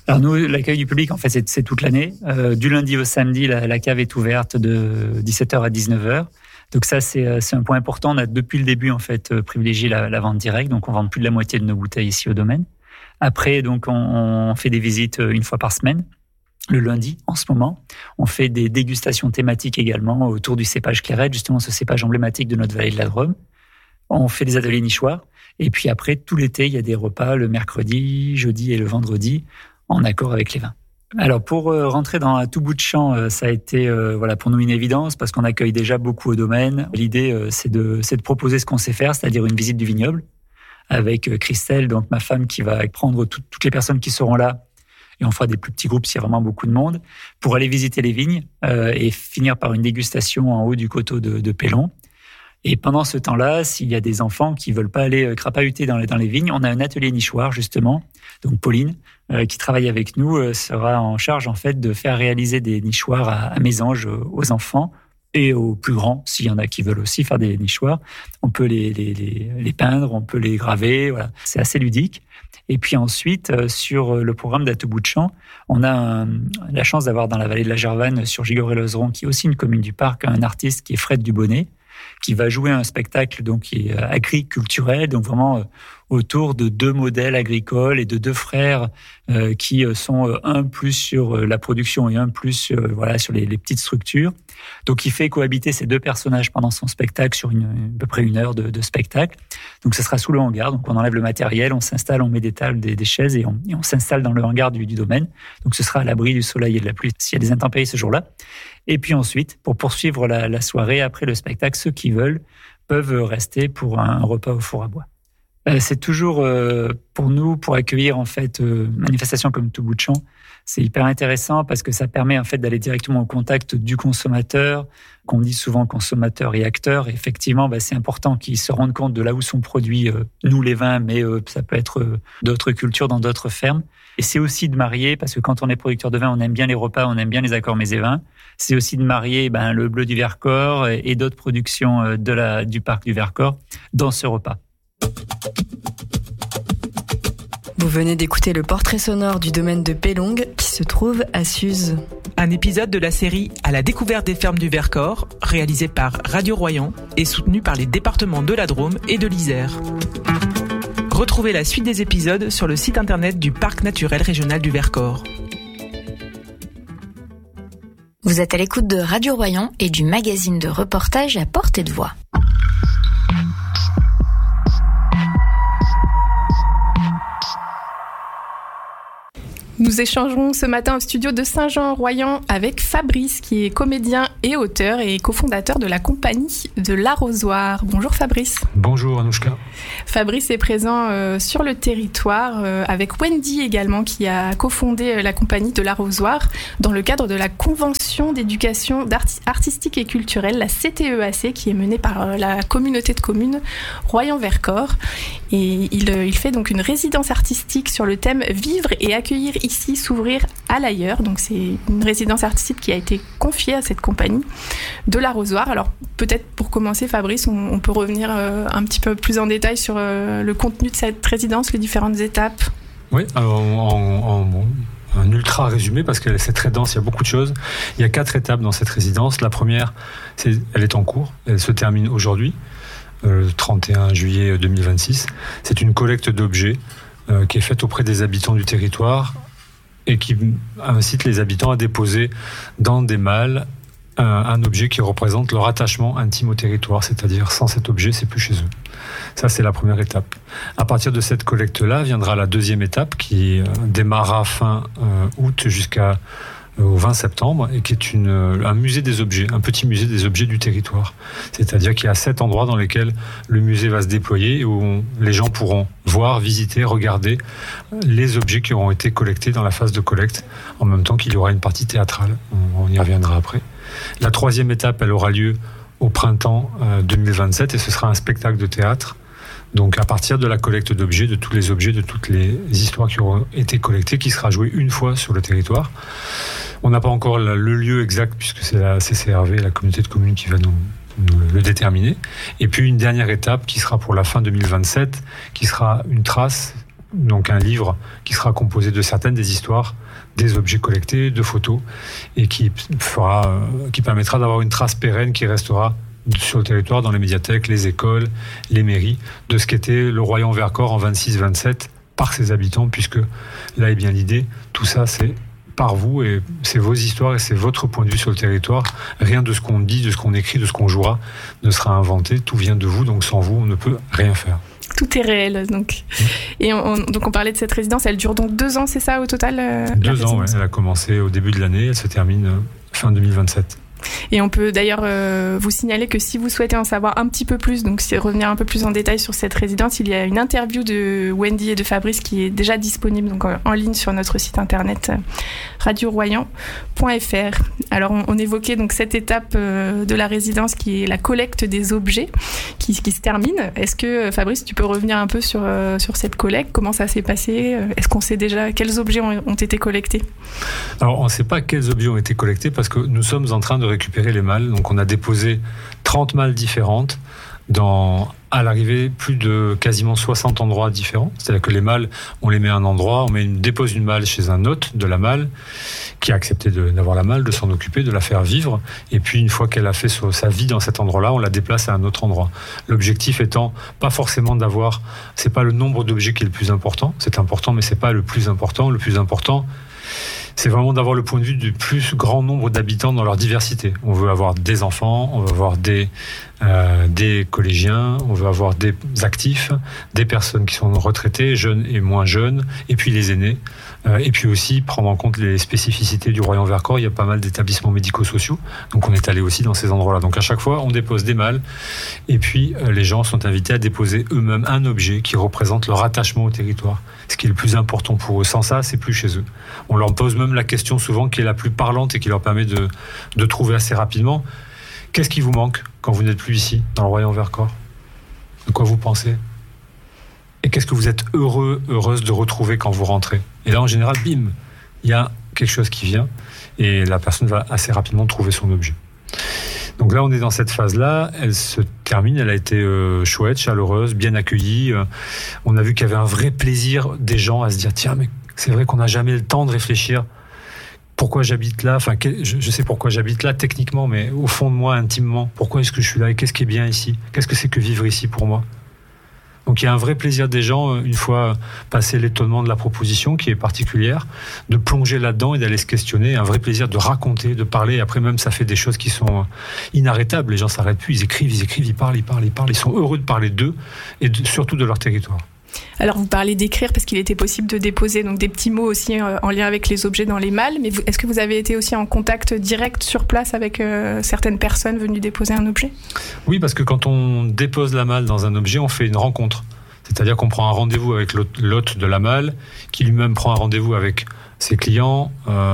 Alors nous, l'accueil du public, en fait, c'est toute l'année. Du lundi au samedi, la cave est ouverte de 17h à 19h. Donc ça, c'est un point important. On a depuis le début, en fait, privilégié la vente directe. Donc on vend plus de la moitié de nos bouteilles ici au domaine. Après, donc, on fait des visites une fois par semaine. Le lundi, en ce moment, on fait des dégustations thématiques également autour du cépage Clairette, justement ce cépage emblématique de notre vallée de la Drôme. On fait des ateliers nichoirs. Et puis après, tout l'été, il y a des repas le mercredi, jeudi et le vendredi, en accord avec les vins. Alors, pour rentrer dans à tout bout de champ, ça a été pour nous une évidence parce qu'on accueille déjà beaucoup au domaine. L'idée, c'est de proposer ce qu'on sait faire, c'est-à-dire une visite du vignoble avec Christelle, donc ma femme, qui va prendre toutes les personnes qui seront là. Et on fera des plus petits groupes s'il y a vraiment beaucoup de monde pour aller visiter les vignes et finir par une dégustation en haut du coteau de Pélon. Et pendant ce temps-là, s'il y a des enfants qui veulent pas aller crapahuter dans les vignes, on a un atelier nichoir justement. Donc Pauline, qui travaille avec nous, sera en charge en fait de faire réaliser des nichoirs à mésange aux enfants et aux plus grands, s'il y en a qui veulent aussi faire des nichoirs. On peut les peindre, on peut les graver. Voilà, c'est assez ludique. Et puis ensuite, sur le programme d'À tout bout de champ, on a la chance d'avoir dans la vallée de la Gervanne, sur Gigoré-Lozeron, qui est aussi une commune du parc, un artiste qui est Fred Dubonnet, qui va jouer un spectacle donc qui est agriculturel, donc vraiment autour de deux modèles agricoles et de deux frères qui sont un plus sur la production et un plus sur les petites structures. Donc il fait cohabiter ces deux personnages pendant son spectacle sur à peu près 1 heure de spectacle. Donc ça sera sous le hangar, donc on enlève le matériel, on s'installe, on met des tables, des chaises et on s'installe dans le hangar du domaine. Donc ce sera à l'abri du soleil et de la pluie s'il y a des intempéries ce jour-là. Et puis ensuite, pour poursuivre la soirée après le spectacle, ceux qui veulent peuvent rester pour un repas au four à bois. C'est toujours pour nous, pour accueillir en fait manifestations comme Tout bout de champ, c'est hyper intéressant parce que ça permet en fait d'aller directement au contact du consommateur, qu'on dit souvent consommateur et acteur. Et effectivement, c'est important qu'ils se rendent compte de là où sont produits nous les vins, mais ça peut être d'autres cultures dans d'autres fermes. Et c'est aussi de marier, parce que quand on est producteur de vin, on aime bien les repas, on aime bien les accords mets et vins. C'est aussi de marier le bleu du Vercors et d'autres productions du parc du Vercors dans ce repas. Vous venez d'écouter le portrait sonore du domaine de Pélong qui se trouve à Suse. Un épisode de la série À la découverte des fermes du Vercors, réalisé par Radio Royan et soutenu par les départements de la Drôme et de l'Isère. Retrouvez la suite des épisodes sur le site internet du Parc naturel régional du Vercors. Vous êtes à l'écoute de Radio Royan et du magazine de reportage à portée de voix. Nous échangerons ce matin au studio de Saint-Jean-Royan avec Fabrice, qui est comédien et auteur et cofondateur de la compagnie de l'Arrosoir. Bonjour Fabrice. Bonjour Anouchka. Fabrice est présent sur le territoire avec Wendy également, qui a cofondé la compagnie de l'Arrosoir dans le cadre de la Convention d'éducation artistique et culturelle, la CTEAC, qui est menée par la communauté de communes Royan-Vercors. Et il fait donc une résidence artistique sur le thème « Vivre et accueillir ici, s'ouvrir à l'ailleurs ». Donc c'est une résidence artistique qui a été confiée à cette compagnie de l'Arrosoir. Alors peut-être pour commencer, Fabrice, on peut revenir un petit peu plus en détail sur le contenu de cette résidence, les différentes étapes. Oui, alors un ultra résumé, parce qu'elle est très dense, il y a beaucoup de choses. Il y a 4 étapes dans cette résidence. La première, elle est en cours, elle se termine aujourd'hui, le 31 juillet 2026. C'est une collecte d'objets qui est faite auprès des habitants du territoire et qui incite les habitants à déposer dans des malles un objet qui représente leur attachement intime au territoire, c'est-à-dire sans cet objet, c'est plus chez eux. Ça, c'est la première étape. À partir de cette collecte-là, viendra la deuxième étape qui démarrera fin août au 20 septembre et qui est un musée des objets, un petit musée des objets du territoire. C'est-à-dire qu'il y a 7 endroits dans lesquels le musée va se déployer et où les gens pourront voir, visiter, regarder les objets qui auront été collectés dans la phase de collecte, en même temps qu'il y aura une partie théâtrale. On y reviendra après. La troisième étape, elle aura lieu au printemps 2027 et ce sera un spectacle de théâtre. Donc à partir de la collecte d'objets, de tous les objets, de toutes les histoires qui auront été collectées, qui sera jouée une fois sur le territoire. On n'a pas encore le lieu exact puisque c'est la CCRV, la communauté de communes, qui va nous le déterminer. Et puis une dernière étape qui sera pour la fin 2027, qui sera une trace donc un livre qui sera composé de certaines des histoires, des objets collectés, de photos, et qui permettra d'avoir une trace pérenne qui restera sur le territoire, dans les médiathèques, les écoles, les mairies, de ce qu'était le Royan-Vercors en 26-27 par ses habitants, puisque là est bien l'idée, tout ça c'est par vous, et c'est vos histoires et c'est votre point de vue sur le territoire. Rien de ce qu'on dit, de ce qu'on écrit, de ce qu'on jouera ne sera inventé, tout vient de vous, donc sans vous on ne peut rien faire. Tout est réel, donc. Et donc on parlait de cette résidence, elle dure donc 2 ans, c'est ça au total 2 ans, ouais. Elle a commencé au début de l'année, elle se termine fin 2027. Et on peut d'ailleurs vous signaler que si vous souhaitez en savoir un petit peu plus, donc c'est revenir un peu plus en détail sur cette résidence, il y a une interview de Wendy et de Fabrice qui est déjà disponible donc en ligne sur notre site internet radioroyan.fr. Alors on évoquait donc cette étape de la résidence qui est la collecte des objets qui se termine. Est-ce que Fabrice, tu peux revenir un peu sur cette collecte? Comment ça s'est passé? Est-ce qu'on sait déjà quels objets ont été collectés? Alors on ne sait pas quels objets ont été collectés parce que nous sommes en train de récupérer les malles. Donc on a déposé 30 malles différentes à l'arrivée plus de quasiment 60 endroits différents. C'est-à-dire que les malles, on les met à un endroit, dépose une malle chez un hôte de la malle qui a accepté d'avoir la malle, de s'en occuper, de la faire vivre. Et puis une fois qu'elle a fait sa vie dans cet endroit-là, on la déplace à un autre endroit. L'objectif étant pas forcément c'est pas le nombre d'objets qui est le plus important. C'est important, mais c'est pas le plus important. Le plus important, c'est vraiment d'avoir le point de vue du plus grand nombre d'habitants dans leur diversité. On veut avoir des enfants, on veut avoir des collégiens, on veut avoir des actifs, des personnes qui sont retraitées, jeunes et moins jeunes, et puis les aînés. Et puis aussi prendre en compte les spécificités du Royan-Vercors. Il y a pas mal d'établissements médico-sociaux, donc on est allé aussi dans ces endroits-là. Donc à chaque fois, on dépose des malles, et puis les gens sont invités à déposer eux-mêmes un objet qui représente leur attachement au territoire. Ce qui est le plus important pour eux. Sans ça, c'est plus chez eux. On leur pose même la question souvent qui est la plus parlante et qui leur permet de trouver assez rapidement. Qu'est-ce qui vous manque quand vous n'êtes plus ici, dans le Royan-Vercors? De quoi vous pensez? Et qu'est-ce que vous êtes heureuse de retrouver quand vous rentrez? Et là, en général, bim, il y a quelque chose qui vient et la personne va assez rapidement trouver son objet. Donc là, on est dans cette phase-là. Elle se termine. Elle a été chouette, chaleureuse, bien accueillie. On a vu qu'il y avait un vrai plaisir des gens à se dire, tiens, mais c'est vrai qu'on n'a jamais le temps de réfléchir. Pourquoi j'habite là? Enfin, je sais pourquoi j'habite là techniquement, mais au fond de moi, intimement, pourquoi est-ce que je suis là et qu'est-ce qui est bien ici? Qu'est-ce que c'est que vivre ici pour moi? Donc il y a un vrai plaisir des gens, une fois passé l'étonnement de la proposition qui est particulière, de plonger là-dedans et d'aller se questionner, un vrai plaisir de raconter, de parler. Après même, ça fait des choses qui sont inarrêtables. Les gens s'arrêtent plus, ils écrivent, ils parlent. Ils sont heureux de parler d'eux et surtout de leur territoire. Alors vous parlez d'écrire parce qu'il était possible de déposer donc des petits mots aussi en lien avec les objets dans les malles, mais est-ce que vous avez été aussi en contact direct sur place avec certaines personnes venues déposer un objet? Oui, parce que quand on dépose la malle dans un objet, on fait une rencontre. C'est-à-dire qu'on prend un rendez-vous avec l'hôte de la malle, qui lui-même prend un rendez-vous avec ses clients,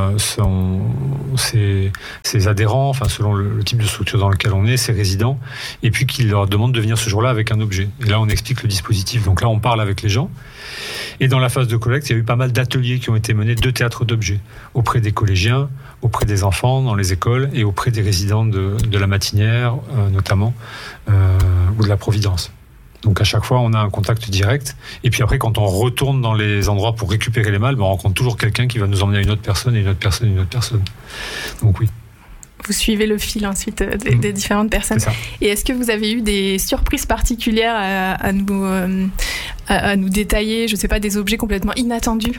ses adhérents, enfin selon le type de structure dans lequel on est, ses résidents, et puis qu'il leur demande de venir ce jour-là avec un objet. Et là, on explique le dispositif. Donc là, on parle avec les gens. Et dans la phase de collecte, il y a eu pas mal d'ateliers qui ont été menés de théâtre d'objets, auprès des collégiens, auprès des enfants dans les écoles, et auprès des résidents de la Matinière, notamment, ou de la Providence. Donc à chaque fois, on a un contact direct. Et puis après, quand on retourne dans les endroits pour récupérer les malles, on rencontre toujours quelqu'un qui va nous emmener à une autre personne, et une autre personne, et une autre personne. Donc oui. Vous suivez le fil ensuite des différentes personnes. Et est-ce que vous avez eu des surprises particulières à nous détailler, je ne sais pas, des objets complètement inattendus?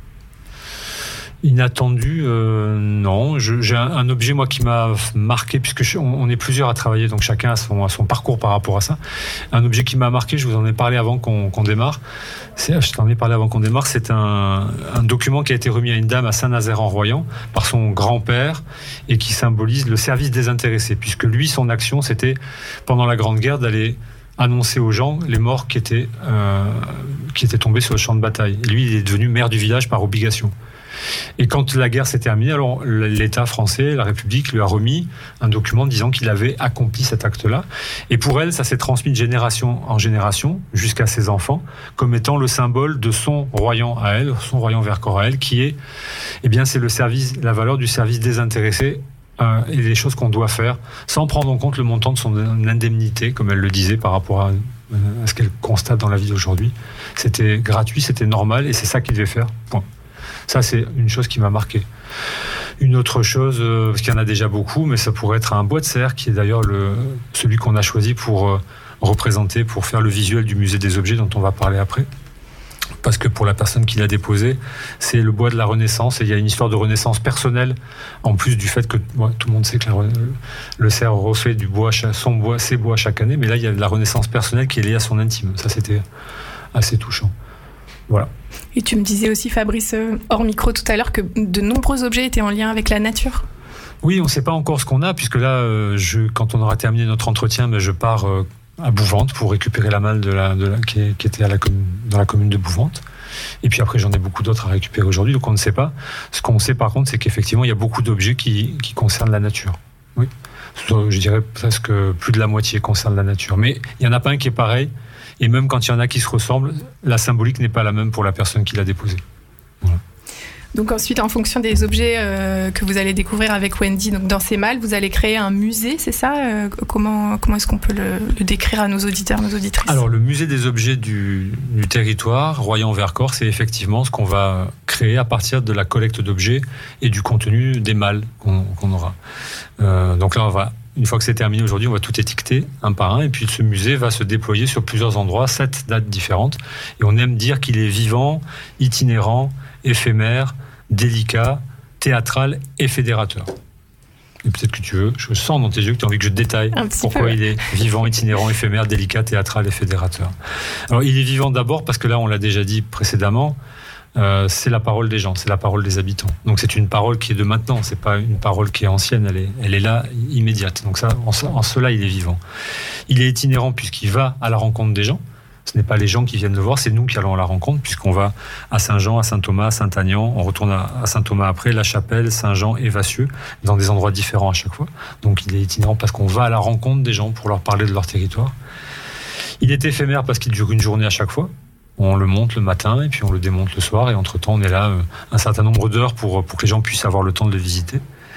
Inattendu, non. J'ai un objet, moi, qui m'a marqué, puisque on est plusieurs à travailler, donc chacun a son parcours par rapport à ça. Un objet qui m'a marqué, je vous en ai parlé avant qu'on démarre. C'est un document qui a été remis à une dame à Saint-Nazaire-en-Royan par son grand-père et qui symbolise le service désintéressé, puisque lui, son action, c'était, pendant la Grande Guerre, d'aller annoncer aux gens les morts qui étaient tombés sur le champ de bataille. Et lui, il est devenu maire du village par obligation. Et quand la guerre s'est terminée, alors l'État français, la République, lui a remis un document disant qu'il avait accompli cet acte-là. Et pour elle, ça s'est transmis de génération en génération, jusqu'à ses enfants, comme étant le symbole de son Royan à elle, son Royan-Vercors à elle, qui est, c'est la valeur du service désintéressé et les choses qu'on doit faire, sans prendre en compte le montant de son indemnité, comme elle le disait, par rapport à à ce qu'elle constate dans la vie d'aujourd'hui. C'était gratuit, c'était normal, et c'est ça qu'il devait faire. Point. Ça, c'est une chose qui m'a marqué. Une autre chose, parce qu'il y en a déjà beaucoup, mais ça pourrait être un bois de serre, qui est d'ailleurs celui qu'on a choisi pour représenter, pour faire le visuel du musée des objets dont on va parler après. Parce que pour la personne qui l'a déposé, c'est le bois de la Renaissance, et il y a une histoire de Renaissance personnelle, en plus du fait que tout le monde sait que le cerf refait ses bois chaque année, mais là il y a de la Renaissance personnelle qui est liée à son intime. Ça, c'était assez touchant. Voilà. Et tu me disais aussi, Fabrice, hors micro tout à l'heure, que de nombreux objets étaient en lien avec la nature. Oui, on ne sait pas encore ce qu'on a, puisque là, quand on aura terminé notre entretien, je pars à Bouvante pour récupérer la malle qui était dans la commune de Bouvante. Et puis après, j'en ai beaucoup d'autres à récupérer aujourd'hui, donc on ne sait pas. Ce qu'on sait par contre, c'est qu'effectivement, il y a beaucoup d'objets qui concernent la nature. Oui. Je dirais presque plus de la moitié concerne la nature. Mais il n'y en a pas un qui est pareil. Et même quand il y en a qui se ressemblent, la symbolique n'est pas la même pour la personne qui l'a déposé. Voilà. Donc ensuite, en fonction des objets que vous allez découvrir avec Wendy, donc dans ces malles, vous allez créer un musée, c'est ça ? Comment est-ce qu'on peut le décrire à nos auditeurs, nos auditrices ? Alors, le musée des objets du territoire, Royan-Vercors, c'est effectivement ce qu'on va créer à partir de la collecte d'objets et du contenu des malles qu'on aura. Donc là, une fois que c'est terminé aujourd'hui, on va tout étiqueter un par un, et puis ce musée va se déployer sur plusieurs endroits, 7 dates différentes, et on aime dire qu'il est vivant, itinérant, éphémère, délicat, théâtral et fédérateur. Et peut-être que je sens dans tes yeux que tu as envie que je détaille pourquoi il est vivant, itinérant, éphémère, délicat, théâtral et fédérateur. Alors il est vivant d'abord parce que là, on l'a déjà dit précédemment, c'est la parole des gens, c'est la parole des habitants. Donc c'est une parole qui est de maintenant, c'est pas une parole qui est ancienne, elle est là, immédiate. Donc ça, en cela, il est vivant. Il est itinérant puisqu'il va à la rencontre des gens. Ce n'est pas les gens qui viennent le voir, c'est nous qui allons à la rencontre, puisqu'on va à Saint-Jean, à Saint-Thomas, à Saint-Agnan, on retourne à Saint-Thomas après, La Chapelle, Saint-Jean et Vassieux, dans des endroits différents à chaque fois. Donc il est itinérant parce qu'on va à la rencontre des gens pour leur parler de leur territoire. Il est éphémère parce qu'il dure une journée à chaque fois. On le monte le matin et puis on le démonte le soir, et entre-temps on est là un certain nombre d'heures pour que les gens puissent avoir le temps de le visiter.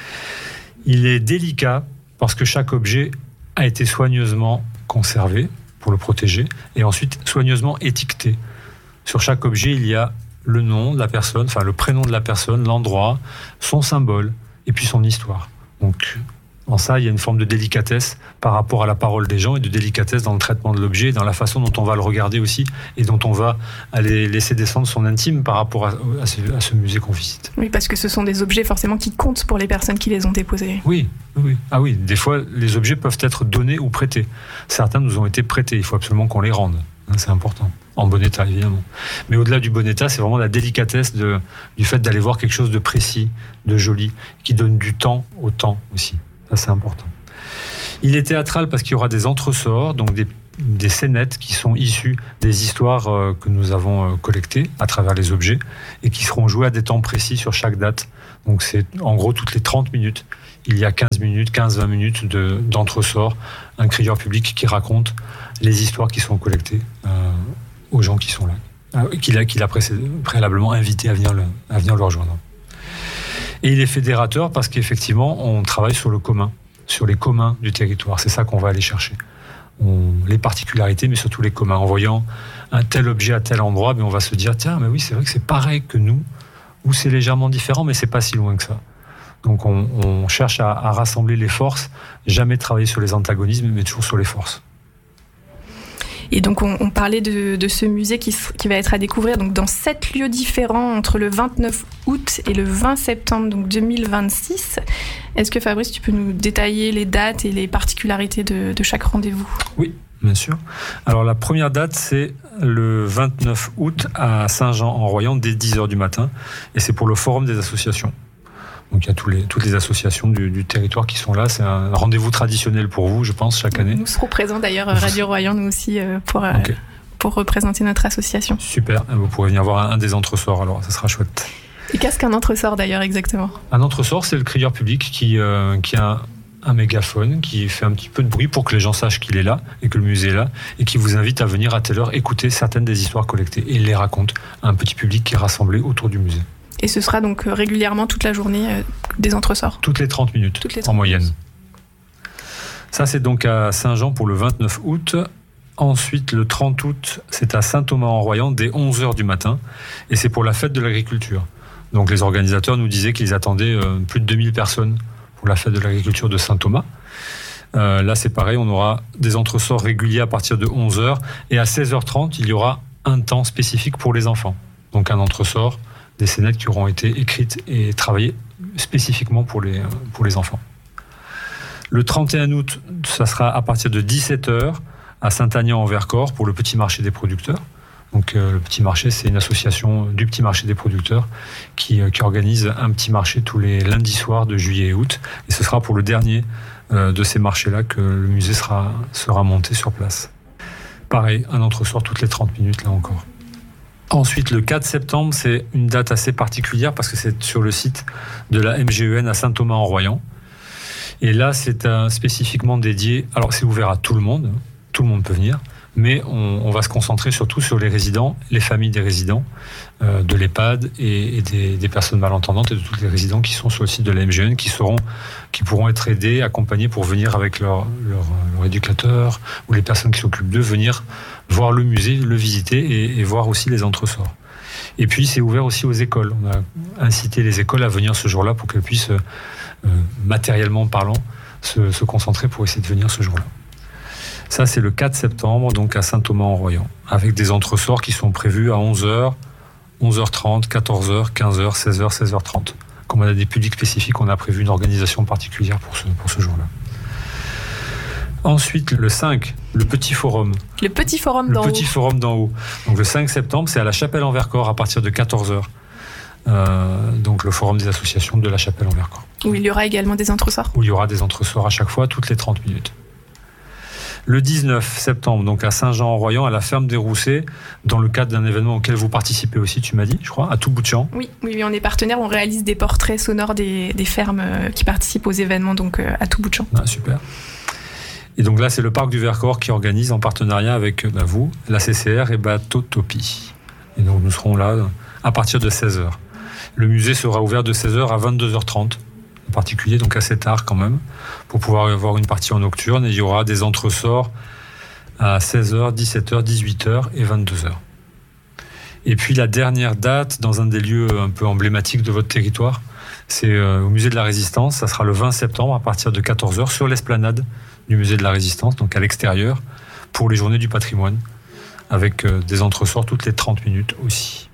Il est délicat parce que chaque objet a été soigneusement conservé pour le protéger, et ensuite soigneusement étiqueté. Sur chaque objet, il y a le nom de la personne, enfin le prénom de la personne, l'endroit, son symbole, et puis son histoire. Donc, en ça, il y a une forme de délicatesse par rapport à la parole des gens, et de délicatesse dans le traitement de l'objet, et dans la façon dont on va le regarder aussi, et dont on va aller laisser descendre son intime par rapport à ce musée qu'on visite. Oui, parce que ce sont des objets forcément qui comptent pour les personnes qui les ont déposés. Oui. Ah oui, des fois, les objets peuvent être donnés ou prêtés. Certains nous ont été prêtés, il faut absolument qu'on les rende. C'est important. En bon état, évidemment. Mais au-delà du bon état, c'est vraiment la délicatesse du fait d'aller voir quelque chose de précis, de joli, qui donne du temps au temps aussi. Ça, c'est important. Il est théâtral parce qu'il y aura des entresorts, donc des scénettes qui sont issues des histoires que nous avons collectées à travers les objets, et qui seront jouées à des temps précis sur chaque date. Donc c'est en gros toutes les 30 minutes. Il y a 15-20 minutes d'entresort, un crieur public qui raconte les histoires qui sont collectées aux gens qui sont là, qu'il a préalablement invité à venir le rejoindre. Et il est fédérateur parce qu'effectivement, on travaille sur le commun, sur les communs du territoire. C'est ça qu'on va aller chercher. Les particularités, mais surtout les communs. En voyant un tel objet à tel endroit, on va se dire, tiens, mais oui, c'est vrai que c'est pareil que nous, ou c'est légèrement différent, mais c'est pas si loin que ça. Donc on cherche à rassembler les forces, jamais travailler sur les antagonismes, mais toujours sur les forces. Et donc on parlait de ce musée qui va être à découvrir donc dans 7 lieux différents entre le 29 août et le 20 septembre donc 2026. Est-ce que Fabrice, tu peux nous détailler les dates et les particularités de chaque rendez-vous ? Oui, bien sûr. Alors la première date, c'est le 29 août à Saint-Jean-en-Royan dès 10h du matin, et c'est pour le Forum des associations. Donc il y a toutes les associations du territoire qui sont là. C'est un rendez-vous traditionnel pour vous, je pense, chaque année. Nous serons présents d'ailleurs, Radio Royan, nous aussi, pour représenter notre association. Super, vous pourrez venir voir un des entresorts, alors ça sera chouette. Et qu'est-ce qu'un entresort d'ailleurs exactement ? Un entresort, c'est le crieur public qui a un mégaphone, qui fait un petit peu de bruit pour que les gens sachent qu'il est là et que le musée est là, et qui vous invite à venir à telle heure écouter certaines des histoires collectées. Et il les raconte à un petit public qui est rassemblé autour du musée. Et ce sera donc régulièrement toute la journée des entresorts. Toutes les 30 minutes, en moyenne. Ça, c'est donc à Saint-Jean pour le 29 août. Ensuite, le 30 août, c'est à Saint-Thomas-en-Royan dès 11h du matin. Et c'est pour la fête de l'agriculture. Donc les organisateurs nous disaient qu'ils attendaient plus de 2000 personnes pour la fête de l'agriculture de Saint-Thomas. Là, c'est pareil, on aura des entresorts réguliers à partir de 11h. Et à 16h30, il y aura un temps spécifique pour les enfants. Donc un entresort, des scénettes qui auront été écrites et travaillées spécifiquement pour les enfants. Le 31 août, ça sera à partir de 17h à Saint-Agnand-en-Vercors pour le Petit Marché des producteurs. Donc le Petit Marché, c'est une association du Petit Marché des producteurs qui organise un petit marché tous les lundis soirs de juillet et août. Et ce sera pour le dernier de ces marchés-là que le musée sera monté sur place. Pareil, un entresort toutes les 30 minutes, là encore. Ensuite, le 4 septembre, c'est une date assez particulière parce que c'est sur le site de la MGEN à Saint-Thomas-en-Royan. Et là, c'est spécifiquement dédié... Alors, c'est ouvert à tout le monde peut venir, mais on va se concentrer surtout sur les résidents, les familles des résidents, de l'EHPAD et des personnes malentendantes et de tous les résidents qui sont sur le site de la MGN, qui pourront être aidés, accompagnés pour venir avec leur éducateur ou les personnes qui s'occupent d'eux, venir voir le musée, le visiter et voir aussi les entresorts. Et puis c'est ouvert aussi aux écoles. On a incité les écoles à venir ce jour-là pour qu'elles puissent, matériellement parlant, se concentrer pour essayer de venir ce jour-là. Ça, c'est le 4 septembre, donc à Saint-Thomas-en-Royan, avec des entresorts qui sont prévus à 11h, 11h30, 14h, 15h, 16h, 16h30. Comme on a des publics spécifiques, on a prévu une organisation particulière pour ce jour-là. Ensuite, le 5, le petit forum. Le petit forum d'en haut. Le petit forum d'en haut. Donc le 5 septembre, c'est à la Chapelle-en-Vercors à partir de 14h. Donc le forum des associations de la Chapelle-en-Vercors. Où il y aura également des entresorts. Où il y aura des entresorts à chaque fois, toutes les 30 minutes. Le 19 septembre, donc à Saint-Jean-en-Royan, à la ferme des Roussets, dans le cadre d'un événement auquel vous participez aussi, tu m'as dit, je crois, à tout bout de champ. Oui, on est partenaire, on réalise des portraits sonores des fermes qui participent aux événements, donc à tout bout de champ. Ah, super. Et donc là, c'est le Parc du Vercors qui organise en partenariat avec vous, la CCR et Bateautopie. Et donc nous serons là à partir de 16h. Le musée sera ouvert de 16h à 22h30. En particulier, donc assez tard quand même, pour pouvoir avoir une partie en nocturne. Et il y aura des entresorts à 16h, 17h, 18h et 22h. Et puis la dernière date, dans un des lieux un peu emblématiques de votre territoire, c'est au musée de la Résistance. Ça sera le 20 septembre à partir de 14h sur l'esplanade du musée de la Résistance, donc à l'extérieur, pour les journées du patrimoine, avec des entresorts toutes les 30 minutes aussi.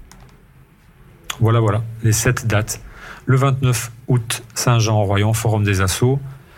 Voilà, les 7 dates. Le 29 août, Saint-Jean-en-Royan, Forum des Assos.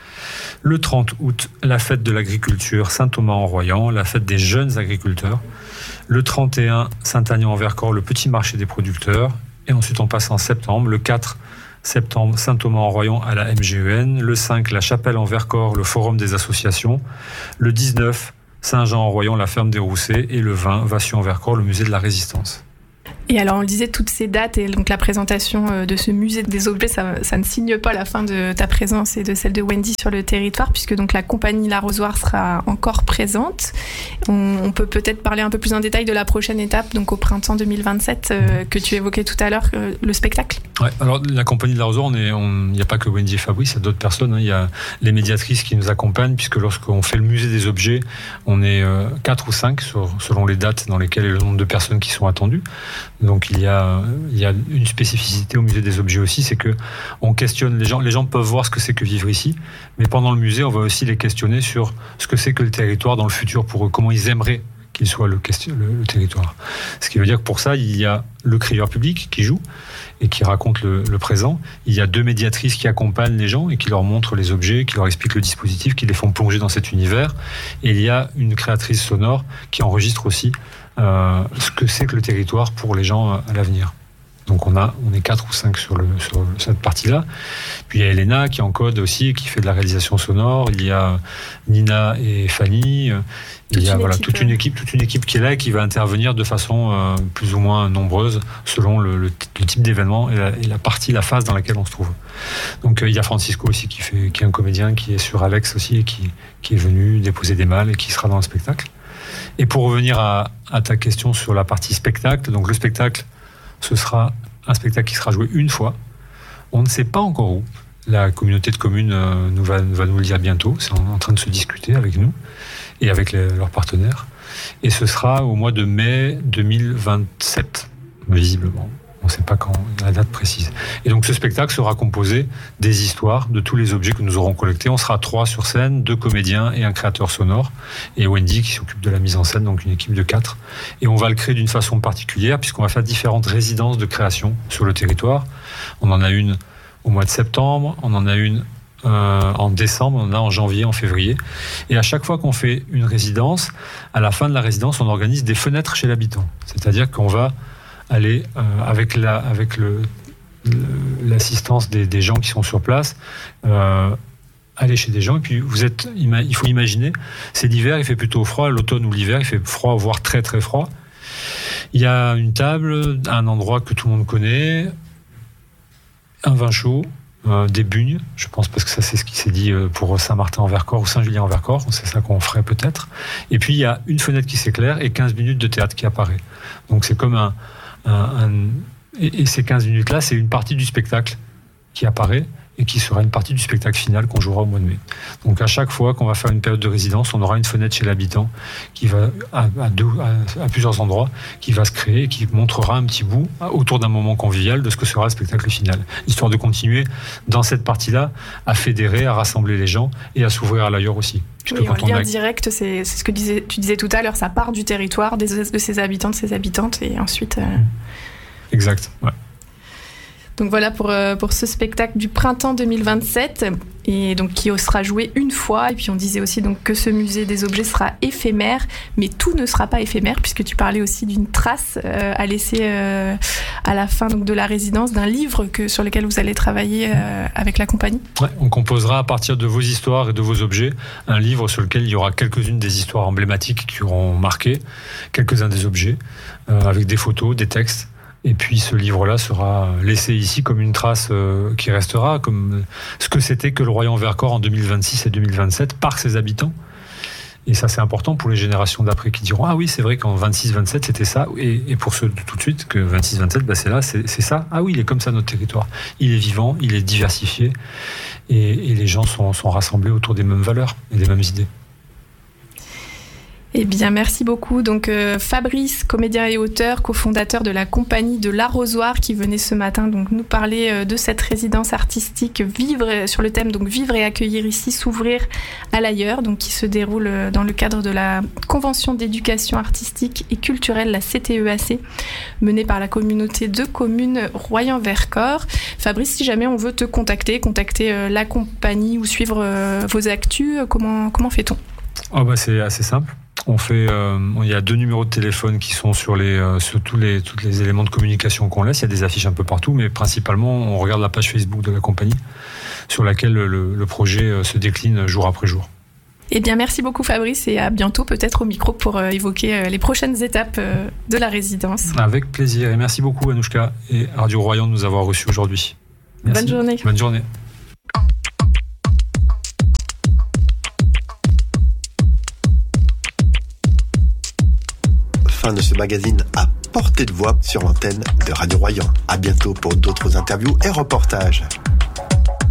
Le 30 août, la fête de l'agriculture, Saint-Thomas-en-Royan, la fête des jeunes agriculteurs. Le 31, Saint-Agnand-en-Vercors, le petit marché des producteurs. Et ensuite, on passe en septembre. Le 4 septembre, Saint-Thomas-en-Royan à la MGEN. Le 5, la Chapelle-en-Vercors, le Forum des associations. Le 19, Saint-Jean-en-Royan, la ferme des Roussets. Et le 20, Vassieux-en-Vercors, le musée de la Résistance. Et alors, on le disait, toutes ces dates et donc la présentation de ce musée des objets, ça ne signe pas la fin de ta présence et de celle de Wendy sur le territoire, puisque donc la compagnie L'Arrosoir sera encore présente. On peut peut-être parler un peu plus en détail de la prochaine étape, donc au printemps 2027, que tu évoquais tout à l'heure, le spectacle. Ouais, alors la compagnie de L'Arrosoir, il n'y a pas que Wendy et Fabrice, il y a d'autres personnes. Il y a les médiatrices qui nous accompagnent, puisque lorsqu'on fait le musée des objets, on est 4 ou 5 selon les dates dans lesquelles et le nombre de personnes qui sont attendues. Donc il y a une spécificité au musée des objets aussi, c'est que on questionne les gens. Les gens peuvent voir ce que c'est que vivre ici, mais pendant le musée, on va aussi les questionner sur ce que c'est que le territoire dans le futur pour eux, comment ils aimeraient qu'il soit le territoire. Ce qui veut dire que pour ça, il y a le crieur public qui joue et qui raconte le présent. Il y a 2 médiatrices qui accompagnent les gens et qui leur montrent les objets, qui leur expliquent le dispositif, qui les font plonger dans cet univers. Et il y a une créatrice sonore qui enregistre aussi ce que c'est que le territoire pour les gens à l'avenir. Donc on est 4 ou 5 sur cette partie-là. Puis il y a Elena qui encode aussi, qui fait de la réalisation sonore. Il y a Nina et Fanny. Il y a toute une équipe qui est là et qui va intervenir de façon plus ou moins nombreuse selon le type d'événement et la phase dans laquelle on se trouve. Donc il y a Francisco aussi qui est un comédien qui est sur Alex aussi et qui est venu déposer des malles et qui sera dans le spectacle. Et pour revenir à ta question sur la partie spectacle, donc le spectacle, ce sera un spectacle qui sera joué une fois. On ne sait pas encore où. La communauté de communes va nous le dire bientôt. C'est en train de se discuter avec nous et avec leurs partenaires. et ce sera au mois de mai 2027, visiblement. On ne sait pas quand, la date précise. Et donc ce spectacle sera composé des histoires de tous les objets que nous aurons collectés. On sera 3 sur scène, 2 comédiens et un créateur sonore. Et Wendy qui s'occupe de la mise en scène, donc une équipe de 4. Et on va le créer d'une façon particulière puisqu'on va faire différentes résidences de création sur le territoire. On en a une au mois de septembre, on en a une en décembre, on en a en janvier, en février. Et à chaque fois qu'on fait une résidence, à la fin de la résidence, on organise des fenêtres chez l'habitant. C'est-à-dire qu'on va aller avec l'assistance des gens qui sont sur place, aller chez des gens. Et puis il faut imaginer, c'est l'hiver, il fait plutôt froid, l'automne ou l'hiver, il fait froid, voire très très froid. Il y a une table, un endroit que tout le monde connaît, un vin chaud, des bugnes, je pense, parce que ça c'est ce qui s'est dit pour Saint-Martin-en-Vercors ou Saint-Julien-en-Vercors, c'est ça qu'on ferait peut-être. Et puis il y a une fenêtre qui s'éclaire et 15 minutes de théâtre qui apparaît. Donc c'est comme et ces 15 minutes-là, c'est une partie du spectacle qui apparaît et qui sera une partie du spectacle final qu'on jouera au mois de mai. Donc à chaque fois qu'on va faire une période de résidence, on aura une fenêtre chez l'habitant qui va à plusieurs endroits, qui va se créer, qui montrera un petit bout autour d'un moment convivial de ce que sera le spectacle final. Histoire de continuer dans cette partie-là à fédérer, à rassembler les gens et à s'ouvrir à l'ailleurs aussi. Oui, en lien direct, c'est ce que tu disais tout à l'heure, ça part du territoire, de ses habitants, de ses habitantes, et ensuite... Exact, ouais. Donc voilà pour ce spectacle du printemps 2027, et donc qui sera joué une fois. Et puis on disait aussi donc que ce musée des objets sera éphémère, mais tout ne sera pas éphémère, puisque tu parlais aussi d'une trace à laisser à la fin donc de la résidence, d'un livre sur lequel vous allez travailler avec la compagnie. Ouais, on composera à partir de vos histoires et de vos objets un livre sur lequel il y aura quelques-unes des histoires emblématiques qui auront marqué, quelques-uns des objets, avec des photos, des textes. Et puis ce livre-là sera laissé ici comme une trace qui restera, comme ce que c'était que le Royan-Vercors en 2026 et 2027 par ses habitants. Et ça, c'est important pour les générations d'après qui diront « Ah oui, c'est vrai qu'en 26-27, c'était ça. » Et pour ceux de tout de suite, que 26-27, bah c'est là, c'est ça. Ah oui, il est comme ça notre territoire. Il est vivant, il est diversifié. Et les gens sont rassemblés autour des mêmes valeurs et des mêmes idées. Eh bien, merci beaucoup. Donc, Fabrice, comédien et auteur, cofondateur de la compagnie de l'Arrosoir, qui venait ce matin donc nous parler de cette résidence artistique vivre sur le thème donc vivre et accueillir ici, s'ouvrir à l'ailleurs, donc qui se déroule dans le cadre de la Convention d'éducation artistique et culturelle, la CTEAC, menée par la communauté de communes Royan-Vercors. Fabrice, si jamais on veut te contacter la compagnie ou suivre vos actus, comment fait-on ? C'est assez simple. Il y a 2 numéros de téléphone qui sont sur tous les éléments de communication qu'on laisse. Il y a des affiches un peu partout, mais principalement, on regarde la page Facebook de la compagnie, sur laquelle le projet se décline jour après jour. Eh bien, merci beaucoup Fabrice, et à bientôt peut-être au micro pour évoquer les prochaines étapes de la résidence. Avec plaisir, et merci beaucoup Anouchka et Radio Royan de nous avoir reçus aujourd'hui. Merci. Bonne journée. Bonne journée. Fin de ce magazine à portée de voix sur l'antenne de Radio Royan. À bientôt pour d'autres interviews et reportages.